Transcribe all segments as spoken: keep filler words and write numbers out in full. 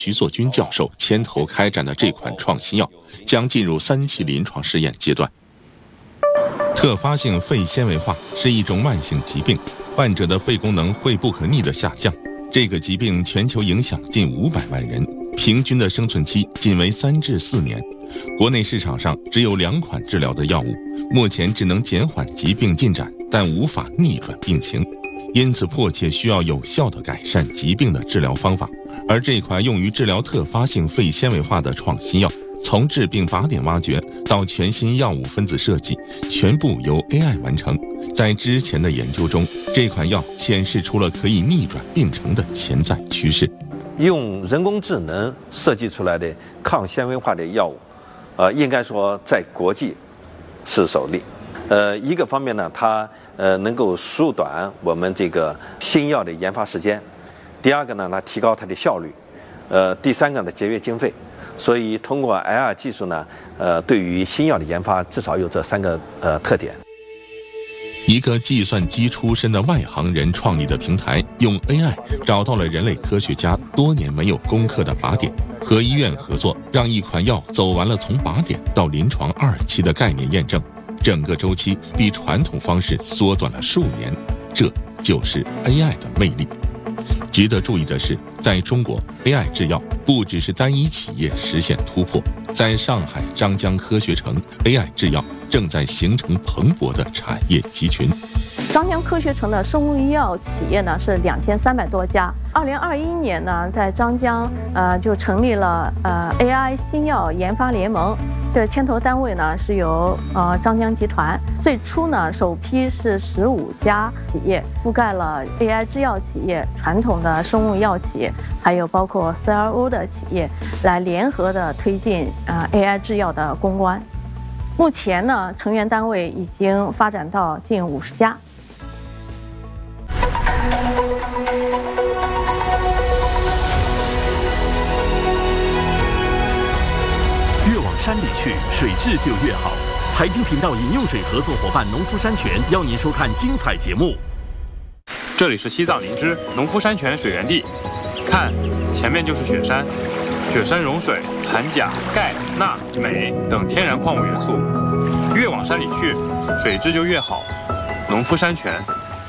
徐作军教授牵头开展的这款创新药将进入三期临床试验阶段。特发性肺纤维化是一种慢性疾病，患者的肺功能会不可逆地下降。这个疾病全球影响近五百万人，平均的生存期仅为三至四年。国内市场上只有两款治疗的药物，目前只能减缓疾病进展，但无法逆转病情，因此迫切需要有效地改善疾病的治疗方法。而这款用于治疗特发性肺纤维化的创新药，从致病靶点挖掘到全新药物分子设计，全部由 A I 完成。在之前的研究中，这款药显示出了可以逆转病程的潜在趋势。 用人工智能设计出来的抗纤维化的药物，呃，应该说在国际是首例。呃，一个方面呢，它呃能够缩短我们这个新药的研发时间；第二个呢，它提高它的效率；呃，第三个呢，节约经费。所以通过 A I 技术呢，呃，对于新药的研发至少有这三个呃特点。 一个计算机出身的外行人创立的平台，用 A I 找到了人类科学家多年没有攻克的靶点，和医院合作，让一款药走完了从靶点到临床二期的概念验证，整个周期比传统方式缩短了数年。这就是 A I 的魅力。值得注意的是，在中国 A I 制药不只是单一企业实现突破，在上海张江科学城 A I 制药正在形成蓬勃的产业集群。 张江科学城的生物医药企业呢是两千三百多家。二零二一年呢，在张江呃就成立了呃 A I 新药研发联盟。这牵头单位呢是由呃张江集团。最初呢，首批是十五家企业，覆盖了 A I 制药企业、传统的生物药企业，还有包括 C R O 的企业，来联合的推进呃 A I 制药的攻关。目前呢，成员单位已经发展到近五十家。 越往山里去，水质就越好。财经频道饮用水合作伙伴农夫山泉邀您收看精彩节目。 这里是西藏林芝农夫山泉水源地，看，前面就是雪山。雪山融水含钾、钙、钠、镁等天然矿物元素，越往山里去，水质就越好。农夫山泉。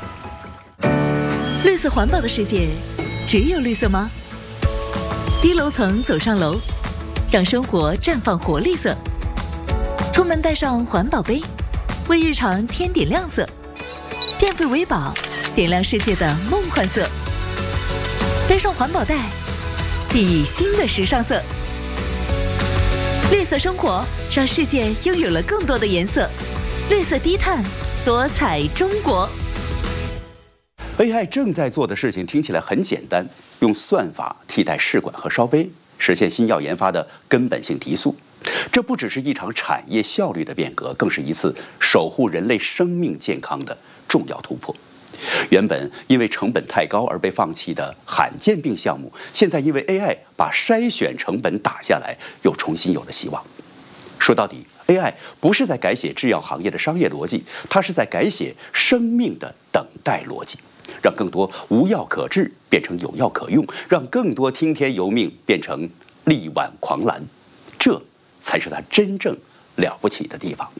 绿色环保的世界，只有绿色吗？低楼层走上楼，让生活绽放活力色。出门带上环保杯，为日常添点亮色。变废为宝，点亮世界的梦幻色。背上环保袋，熠熠新的时尚色。绿色生活，让世界拥有了更多的颜色。绿色低碳，多彩中国。 A I 正在做的事情听起来很简单，用算法替代试管和烧杯，实现新药研发的根本性提速。这不只是一场产业效率的变革，更是一次守护人类生命健康的重要突破。原本因为成本太高而被放弃的罕见病项目，现在因为 A I 把筛选成本打下来，又重新有了希望。说到底 ，A I 不是在改写制药行业的商业逻辑，它是在改写生命的等待逻辑，让更多无药可治变成有药可用，让更多听天由命变成力挽狂澜。这才是它真正了不起的地方。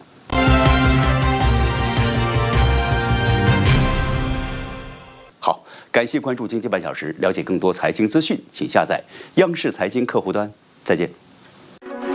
好，感谢关注经济半小时，了解更多财经资讯，请下载央视财经客户端。再见。